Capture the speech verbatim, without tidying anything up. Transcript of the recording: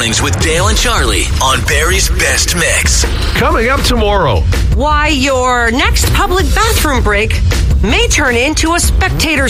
Mornings with Dale and Charlie on Barry's Best Mix. Coming up tomorrow. Why your next public bathroom break may turn into a spectator